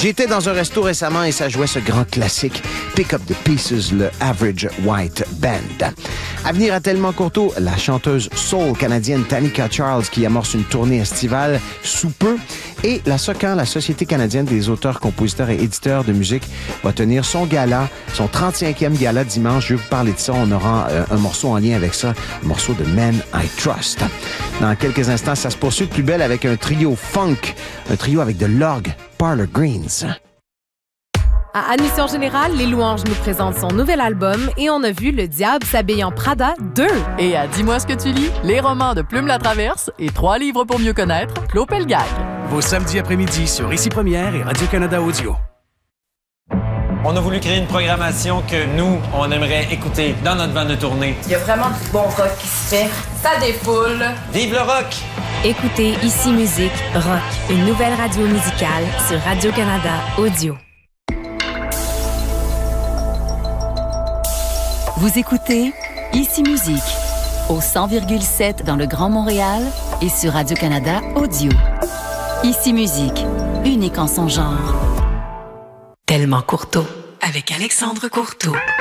J'étais dans un resto récemment et ça jouait ce grand classique Pick Up the Pieces, le Average White Band. À venir à Tellement Courteau, la chanteuse soul canadienne Tanika Charles qui amorce une tournée estivale sous peu. Et la SOCAN, la Société canadienne des auteurs, compositeurs et éditeurs de musique, va tenir son gala, son 35e gala dimanche. Je vais vous parler de ça. On aura un morceau en lien avec ça, un morceau de Men I Trust. Dans quelques instants, ça se poursuit de plus belle avec un trio funk, un trio avec de l'orgue, Parlor Greens. À Admission Générale, Les Louanges nous présentent son nouvel album et on a vu Le Diable s'habille en Prada 2. Et à Dis-moi ce que tu lis, les romans de Plume la Traverse et 3 livres pour mieux connaître, Claude Pelgag. Vos samedis après-midi sur Ici Première et Radio-Canada Audio. On a voulu créer une programmation que nous, on aimerait écouter dans notre van de tournée. Il y a vraiment du bon rock qui se fait. Ça défoule. Vive le rock! Écoutez Ici Musique Rock, une nouvelle radio musicale sur Radio-Canada Audio. Vous écoutez Ici Musique au 100,7 dans le Grand Montréal et sur Radio-Canada Audio. Ici Musique, unique en son genre. Tellement Courteau avec Alexandre Courteau.